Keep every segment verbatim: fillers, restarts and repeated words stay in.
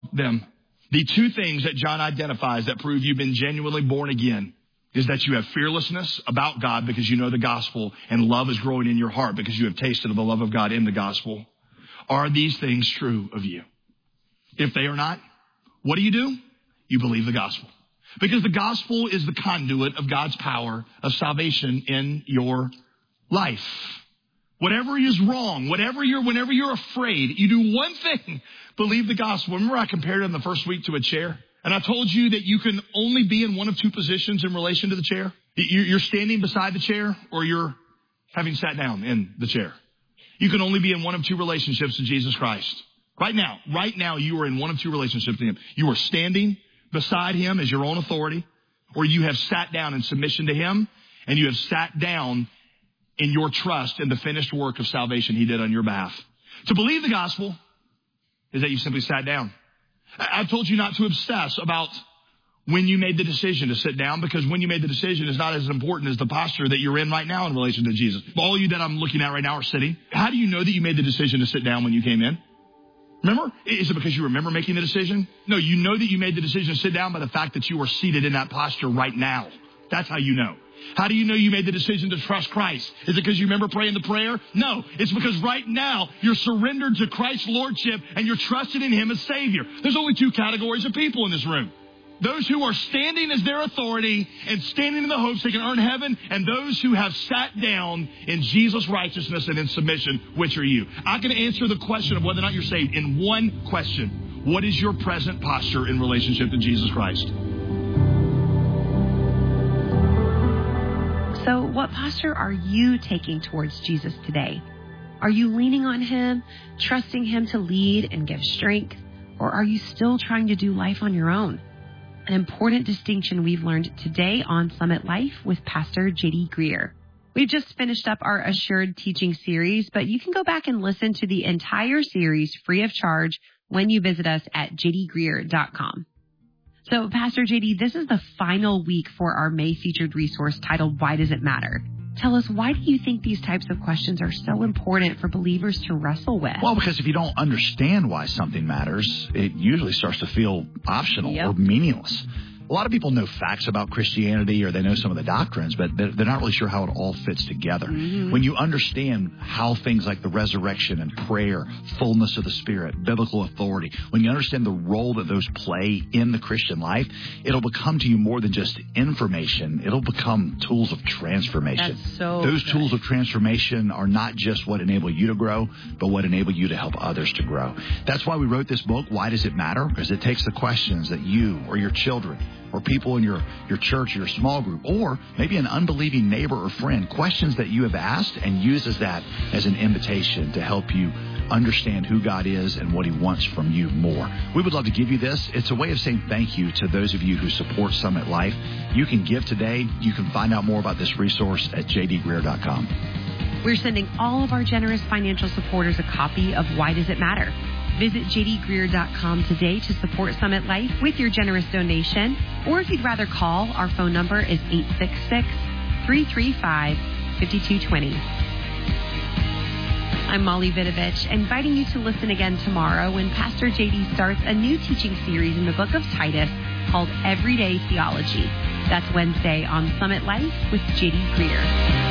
them. The two things that John identifies that prove you've been genuinely born again is that you have fearlessness about God because you know the gospel, and love is growing in your heart because you have tasted of the love of God in the gospel. Are these things true of you? If they are not, what do you do? You believe the gospel. Because the gospel is the conduit of God's power of salvation in your life. Whatever is wrong, whatever you're, whenever you're afraid, you do one thing, believe the gospel. Remember I compared it in the first week to a chair? And I told you that you can only be in one of two positions in relation to the chair. You're standing beside the chair or you're having sat down in the chair. You can only be in one of two relationships to Jesus Christ. Right now, right now you are in one of two relationships to him. You are standing beside him as your own authority, or you have sat down in submission to him, and you have sat down in your trust in the finished work of salvation he did on your behalf. To believe the gospel is that you simply sat down. I've told you not to obsess about when you made the decision to sit down, because when you made the decision is not as important as the posture that you're in right now in relation to Jesus. All you that I'm looking at right now are sitting. How do you know that you made the decision to sit down when you came in? Remember? Is it because you remember making the decision? No, you know that you made the decision to sit down by the fact that you are seated in that posture right now. That's how you know. How do you know you made the decision to trust Christ? Is it because you remember praying the prayer? No, it's because right now you're surrendered to Christ's lordship and you're trusting in him as Savior. There's only two categories of people in this room. Those who are standing as their authority and standing in the hopes they can earn heaven, and those who have sat down in Jesus' righteousness and in submission. Which are you? I can answer the question of whether or not you're saved in one question. What is your present posture in relationship to Jesus Christ? So what posture are you taking towards Jesus today? Are you leaning on him, trusting him to lead and give strength? Or are you still trying to do life on your own? An important distinction we've learned today on Summit Life with Pastor J D Greear. We've just finished up our Assured Teaching series, but you can go back and listen to the entire series free of charge when you visit us at j d greear dot com. So, Pastor J D, this is the final week for our May featured resource titled, Why Does It Matter? Tell us, why do you think these types of questions are so important for believers to wrestle with? Well, because if you don't understand why something matters, it usually starts to feel optional Yep. or meaningless. A lot of people know facts about Christianity, or they know some of the doctrines, but they're they're not really sure how it all fits together. Mm-hmm. When you understand how things like the resurrection and prayer, fullness of the Spirit, biblical authority, when you understand the role that those play in the Christian life, it'll become to you more than just information. It'll become tools of transformation. That's so Those good. tools of transformation are not just what enable you to grow, but what enable you to help others to grow. That's why we wrote this book, Why Does It Matter? Because it takes the questions that you or your children or people in your, your church or your small group, or maybe an unbelieving neighbor or friend, questions that you have asked, and uses that as an invitation to help you understand who God is and what he wants from you more. We would love to give you this. It's a way of saying thank you to those of you who support Summit Life. You can give today. You can find out more about this resource at j d greear dot com. We're sending all of our generous financial supporters a copy of Why Does It Matter? Visit j d greear dot com today to support Summit Life with your generous donation. Or if you'd rather call, our phone number is eight six six, three three five, five two two zero. I'm Molly Vidovich, inviting you to listen again tomorrow when Pastor J D starts a new teaching series in the book of Titus called Everyday Theology. That's Wednesday on Summit Life with J D Greear.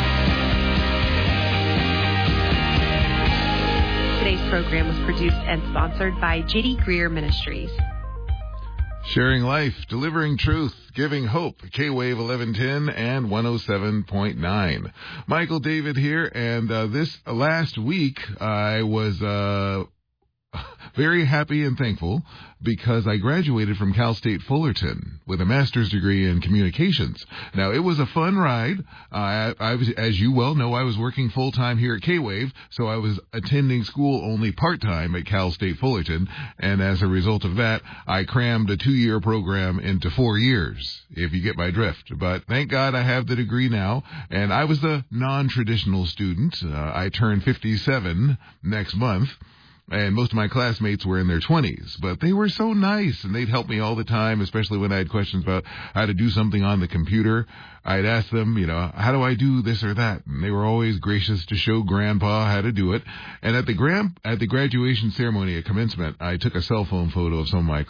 Today's program was produced and sponsored by J D Greear Ministries. Sharing life, delivering truth, giving hope. K-Wave eleven ten and one oh seven point nine. Michael David here, and uh, this uh, last week I was uh, very happy and thankful because I graduated from Cal State Fullerton with a master's degree in communications. Now, it was a fun ride. Uh, I, I was, as you well know, I was working full-time here at K-Wave, so I was attending school only part-time at Cal State Fullerton, and as a result of that, I crammed a two-year program into four years, if you get my drift. But thank God I have the degree now, and I was the non-traditional student. Uh, I turned fifty-seven next month. And most of my classmates were in their twenties, but they were so nice, and they'd help me all the time, especially when I had questions about how to do something on the computer. I'd ask them, you know, how do I do this or that? And they were always gracious to show Grandpa how to do it. And at the grand, at the graduation ceremony at commencement, I took a cell phone photo of some of my